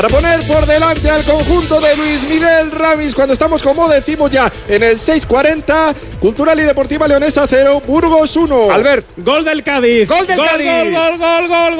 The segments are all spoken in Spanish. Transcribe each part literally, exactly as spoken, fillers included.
Para poner por delante al conjunto de Luis Miguel Ramis cuando estamos, como decimos ya, en el seis cuarenta. Cultural y Deportiva Leonesa cero, Burgos uno. Albert. Gol del Cádiz. Gol del gol, Cádiz. Gol, gol, gol, gol,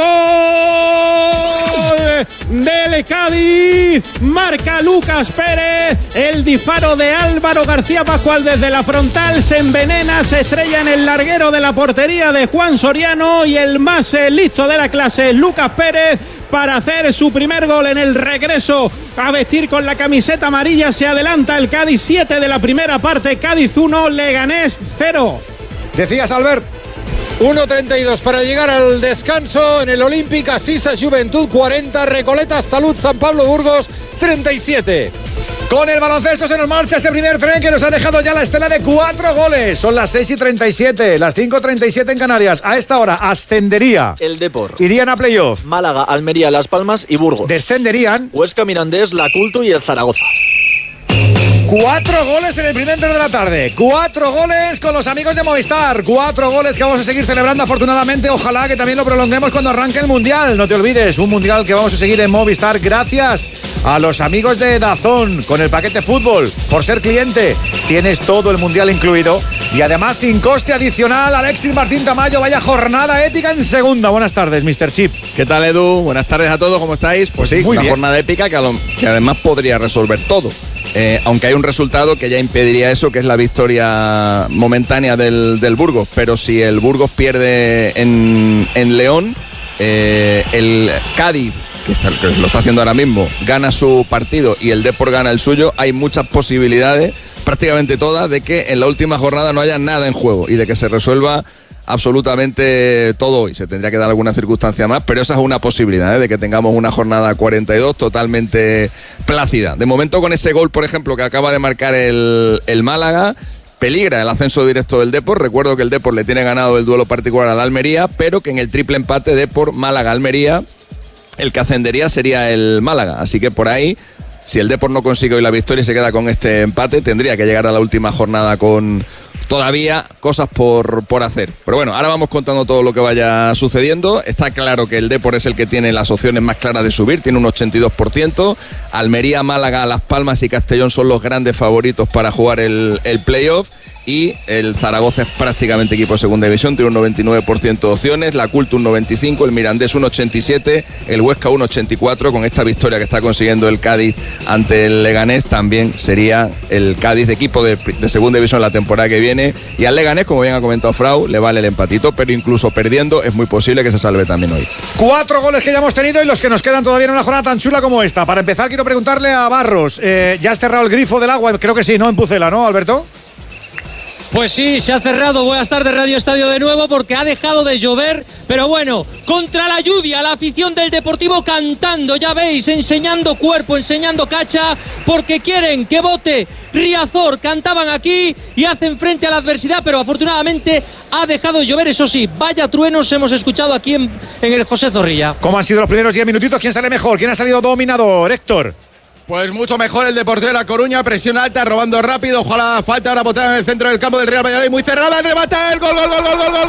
gol. Del Cádiz. Marca Lucas Pérez. El disparo de Álvaro García Pascual desde la frontal se envenena, se estrella en el larguero de la portería de Juan Soriano y el más eh, listo de la clase, Lucas Pérez, para hacer su primer gol en el regreso a vestir con la camiseta amarilla. Se adelanta el Cádiz, siete de la primera parte, Cádiz uno, Leganés cero. Decías, Albert. uno treinta y dos para llegar al descanso en el Olímpica Sisa Juventud cuarenta, Recoletas Salud San Pablo Burgos treinta y siete. Con el baloncesto se nos marcha ese primer tren que nos ha dejado ya la estela de cuatro goles. Son las seis y treinta y siete, las cinco y treinta y siete en Canarias. A esta hora ascendería el Depor, irían a playoff Málaga, Almería, Las Palmas y Burgos. Descenderían Huesca, Mirandés, La Cultu y el Zaragoza. Cuatro goles en el primer tren de la tarde. Cuatro goles con los amigos de Movistar. Cuatro goles que vamos a seguir celebrando afortunadamente. Ojalá que también lo prolonguemos cuando arranque el Mundial. No te olvides, un Mundial que vamos a seguir en Movistar gracias a los amigos de DAZN con el paquete fútbol. Por ser cliente tienes todo el Mundial incluido y además sin coste adicional. Alexis Martín Tamayo, vaya jornada épica en segunda. Buenas tardes, mister Chip. ¿Qué tal, Edu? Buenas tardes a todos, ¿cómo estáis? Pues sí, Muy una bien. jornada épica que, lo, que además podría resolver todo. Eh, aunque hay un resultado que ya impediría eso, que es la victoria momentánea del, del Burgos. Pero si el Burgos pierde en, en León, eh, el Cádiz, que, está, que lo está haciendo ahora mismo, gana su partido y el Depor gana el suyo, hay muchas posibilidades, prácticamente todas, de que en la última jornada no haya nada en juego y de que se resuelva absolutamente todo hoy. Se tendría que dar alguna circunstancia más, pero esa es una posibilidad, ¿eh? De que tengamos una jornada cuarenta y dos totalmente plácida. De momento, con ese gol, por ejemplo, que acaba de marcar el, el Málaga, peligra el ascenso directo del Depor. Recuerdo que el Depor le tiene ganado el duelo particular al Almería, pero que en el triple empate Depor, Málaga, Almería, el que ascendería sería el Málaga. Así que por ahí, si el Depor no consigue hoy la victoria y se queda con este empate, tendría que llegar a la última jornada con todavía cosas por, por hacer. Pero bueno, ahora vamos contando todo lo que vaya sucediendo. Está claro que el Depor es el que tiene las opciones más claras de subir, tiene un ochenta y dos por ciento. Almería, Málaga, Las Palmas y Castellón son los grandes favoritos para jugar el, el playoff. Y el Zaragoza es prácticamente equipo de segunda división, tiene un noventa y nueve por ciento de opciones, la Cultu un noventa y cinco por ciento, el Mirandés un ochenta y siete por ciento, el Huesca un ochenta y cuatro por ciento. Con esta victoria que está consiguiendo el Cádiz ante el Leganés, también sería el Cádiz de equipo de, de segunda división la temporada que viene. Y al Leganés, como bien ha comentado Frau, le vale el empatito, pero incluso perdiendo es muy posible que se salve también hoy. Cuatro goles que ya hemos tenido y los que nos quedan todavía en una jornada tan chula como esta. Para empezar, quiero preguntarle a Barros, eh, ¿ya has cerrado el grifo del agua? Creo que sí, ¿no? En Pucela, ¿no, Alberto? Pues sí, se ha cerrado. Buenas tardes, Radio Estadio de nuevo, porque ha dejado de llover. Pero bueno, contra la lluvia, la afición del Deportivo cantando, ya veis, enseñando cuerpo, enseñando cacha, porque quieren que vote Riazor. Cantaban aquí y hacen frente a la adversidad, pero afortunadamente ha dejado de llover. Eso sí, vaya truenos hemos escuchado aquí en, en el José Zorrilla. ¿Cómo han sido los primeros diez minutitos? ¿Quién sale mejor? ¿Quién ha salido dominador? Héctor. Pues mucho mejor el Deportivo de La Coruña, presión alta, robando rápido. Ojalá falta ahora botar en el centro del campo del Real Valladolid, muy cerrada, el remate, el gol, gol, gol, gol, gol, gol.